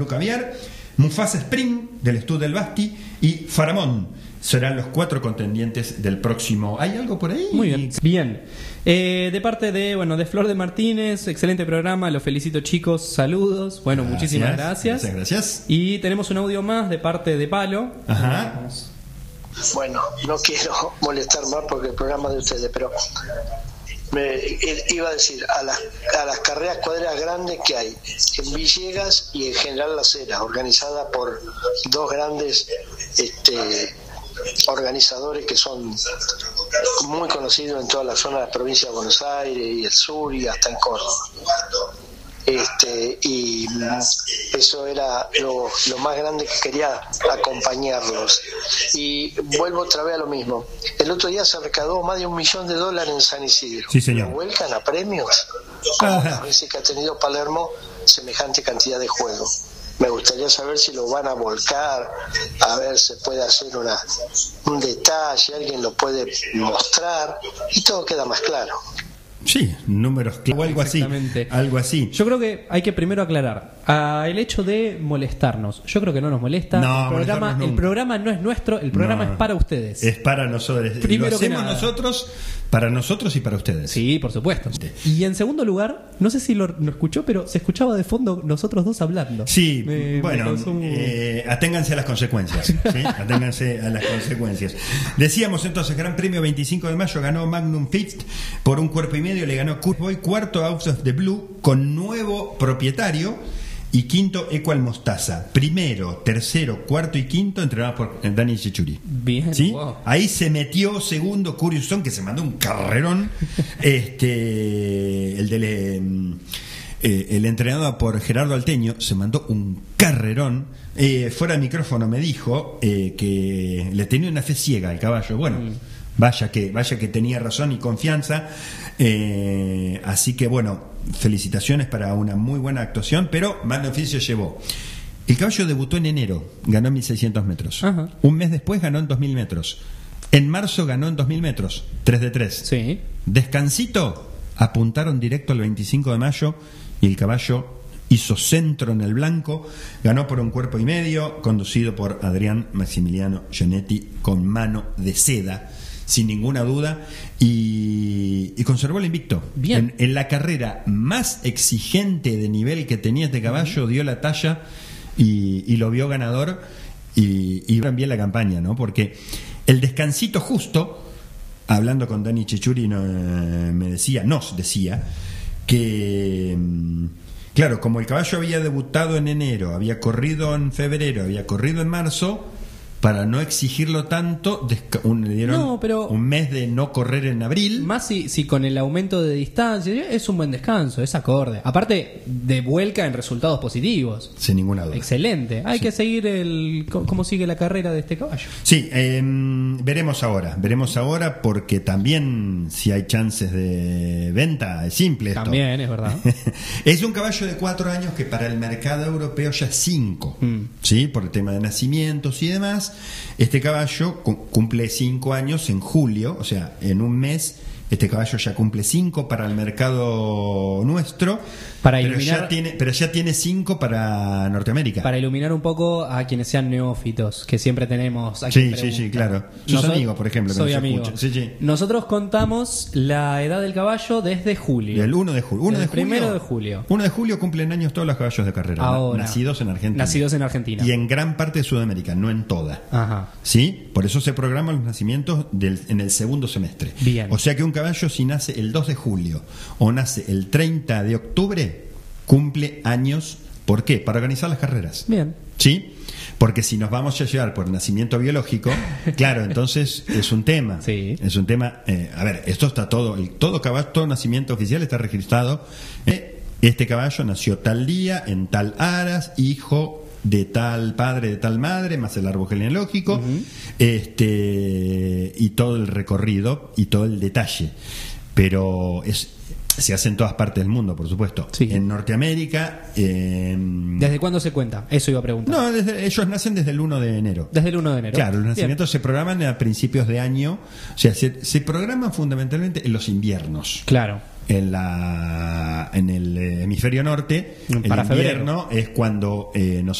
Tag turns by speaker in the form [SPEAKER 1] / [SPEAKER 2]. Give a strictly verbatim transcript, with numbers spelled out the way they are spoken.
[SPEAKER 1] Caviar, Mufasa Spring del Estud del Basti y Faramón serán los cuatro contendientes del próximo. ¿Hay algo por ahí?
[SPEAKER 2] Muy bien. Bien. Eh, de parte de, bueno, de Flor de Martínez, excelente programa, los felicito, chicos, saludos. Bueno, gracias, muchísimas gracias.
[SPEAKER 1] Gracias, gracias.
[SPEAKER 2] Y tenemos un audio más de parte de Palo.
[SPEAKER 1] Ajá.
[SPEAKER 2] Vamos.
[SPEAKER 3] Bueno, no quiero molestar más porque el programa de ustedes, pero me iba a decir a las, a las carreras cuadreras grandes que hay en Villegas y en General Las Heras, organizada por dos grandes este, organizadores que son muy conocidos en toda la zona de la provincia de Buenos Aires y el sur y hasta en Córdoba. Este, y eso era lo, lo más grande que quería acompañarlos. Y vuelvo otra vez a lo mismo. El otro día se recaudó más de un millón de dólares en San Isidro.
[SPEAKER 1] Sí, señor.
[SPEAKER 3] ¿Lo vuelcan a premios? Como las veces que ha tenido Palermo semejante cantidad de juego. Me gustaría saber si lo van a volcar, a ver si puede hacer una un detalle, alguien lo puede mostrar y todo queda más claro.
[SPEAKER 1] Sí, números claros, algo así, algo así.
[SPEAKER 2] Yo creo que hay que primero aclarar ah, el hecho de molestarnos. Yo creo que no nos molesta.
[SPEAKER 1] No,
[SPEAKER 2] el, programa, el programa no es nuestro, el programa no, es para ustedes.
[SPEAKER 1] Es para nosotros.
[SPEAKER 2] Primero
[SPEAKER 1] lo hacemos nosotros, para nosotros y para ustedes.
[SPEAKER 2] Sí, por supuesto. Y en segundo lugar, no sé si lo, lo escuchó, pero se escuchaba de fondo nosotros dos hablando.
[SPEAKER 1] Sí,
[SPEAKER 2] me,
[SPEAKER 1] bueno, me eh, aténganse a las consecuencias. ¿sí? Aténganse a las consecuencias. Decíamos entonces, Gran Premio veinticinco de mayo ganó Magnum Fitch por un cuerpo y medio. Le ganó Kurt Boy, cuarto House of the Blue con nuevo propietario y quinto Equal Mostaza. Primero, tercero, cuarto y quinto entrenados por Dani Cecchuri.
[SPEAKER 2] Bien,
[SPEAKER 1] ¿sí?
[SPEAKER 2] Wow.
[SPEAKER 1] Ahí se metió segundo Curious Zone, que se mandó un carrerón. este el del eh, el entrenado por Gerardo Alteño se mandó un carrerón. Eh, fuera de micrófono me dijo eh, que le tenía una fe ciega al caballo. Bueno, mm. Vaya que, vaya que tenía razón y confianza. Eh, así que bueno, felicitaciones para una muy buena actuación, pero Magnum Fitch se llevó. El caballo debutó en enero, ganó en mil seiscientos metros.
[SPEAKER 2] Ajá.
[SPEAKER 1] Un mes después ganó en dos mil metros. En marzo ganó en dos mil metros, tres de tres.
[SPEAKER 2] Sí.
[SPEAKER 1] Descansito, apuntaron directo al veinticinco de mayo y el caballo hizo centro en el blanco, ganó por un cuerpo y medio, conducido por Adrián Maximiliano Gianetti con mano de seda, sin ninguna duda, y, y conservó el invicto.
[SPEAKER 2] Bien.
[SPEAKER 1] En, en la carrera más exigente de nivel que tenía este caballo, dio la talla y, y lo vio ganador, y, y iba bien la campaña, ¿no? Porque el descansito justo, hablando con Dani Cecchuri, no, me decía, nos decía, que... Claro, como el caballo había debutado en enero, había corrido en febrero, había corrido en marzo, para no exigirlo tanto, un, le dieron
[SPEAKER 2] no, pero
[SPEAKER 1] un mes de no correr en abril.
[SPEAKER 2] Más si, si con el aumento de distancia, es un buen descanso, es acorde. Aparte, de vuelca en resultados positivos.
[SPEAKER 1] Sin ninguna duda.
[SPEAKER 2] Excelente. Hay sí. que seguir el cómo sigue la carrera de este caballo.
[SPEAKER 1] Sí, eh, veremos ahora. Veremos ahora porque también si hay chances de venta, es simple esto.
[SPEAKER 2] También, es verdad.
[SPEAKER 1] Es un caballo de cuatro años que para el mercado europeo ya es cinco. Mm. ¿Sí? Por el tema de nacimientos y demás. Este caballo cumple cinco años en julio, o sea, en un mes. Este caballo ya cumple cinco para el mercado nuestro,
[SPEAKER 2] para
[SPEAKER 1] pero,
[SPEAKER 2] iluminar,
[SPEAKER 1] ya tiene, pero ya tiene cinco para Norteamérica.
[SPEAKER 2] Para iluminar un poco a quienes sean neófitos, que siempre tenemos aquí.
[SPEAKER 1] Sí, sí, sí, claro. Sus amigos, por ejemplo. Que
[SPEAKER 2] soy
[SPEAKER 1] no
[SPEAKER 2] amigo.
[SPEAKER 1] Sí, sí.
[SPEAKER 2] Nosotros contamos la edad del caballo desde julio.
[SPEAKER 1] El uno de julio. Uno
[SPEAKER 2] el
[SPEAKER 1] de julio,
[SPEAKER 2] primero de julio.
[SPEAKER 1] uno de julio cumplen años todos los caballos de carrera.
[SPEAKER 2] Ahora,
[SPEAKER 1] nacidos en Argentina.
[SPEAKER 2] Nacidos en Argentina.
[SPEAKER 1] Y en gran parte de Sudamérica, no en toda.
[SPEAKER 2] Ajá.
[SPEAKER 1] ¿Sí? Por eso se programan los nacimientos del, en el segundo semestre.
[SPEAKER 2] Bien.
[SPEAKER 1] O sea que un caballo, si nace el dos de julio o nace el treinta de octubre, cumple años. ¿Por qué? Para organizar las carreras.
[SPEAKER 2] Bien.
[SPEAKER 1] ¿Sí? Porque si nos vamos a llevar por nacimiento biológico, claro, entonces es un tema.
[SPEAKER 2] Sí.
[SPEAKER 1] Es un tema. Eh, a ver, esto está todo. El, todo caballo, todo nacimiento oficial está registrado. Eh, este caballo nació tal día, en tal aras, hijo de tal padre, de tal madre, más el árbol genealógico, uh-huh. este y todo el recorrido y todo el detalle. Pero es, se hace en todas partes del mundo, por supuesto.
[SPEAKER 2] Sí. En
[SPEAKER 1] Norteamérica. Eh,
[SPEAKER 2] ¿Desde cuándo se cuenta? Eso iba a preguntar.
[SPEAKER 1] No, desde, ellos nacen desde el uno de enero.
[SPEAKER 2] Desde el uno de enero.
[SPEAKER 1] Claro, los
[SPEAKER 2] Bien.
[SPEAKER 1] nacimientos se programan a principios de año. O sea, se, se programan fundamentalmente en los inviernos.
[SPEAKER 2] Claro.
[SPEAKER 1] en la en el hemisferio norte,
[SPEAKER 2] Para
[SPEAKER 1] el
[SPEAKER 2] febrero.
[SPEAKER 1] invierno es cuando eh, nosotros